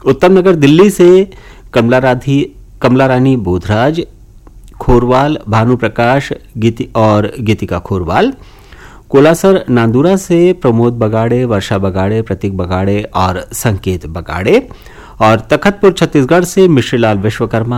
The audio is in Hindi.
उत्तम नगर दिल्ली से कमला रानी बोधराज, खोरवाल भानु प्रकाश और गीतिका खोरवाल। कोलासर नांदुरा से प्रमोद बगाड़े, वर्षा बगाड़े, प्रतीक बगाड़े और संकेत बगाड़े। और तखतपुर छत्तीसगढ़ से मिश्रीलाल विश्वकर्मा,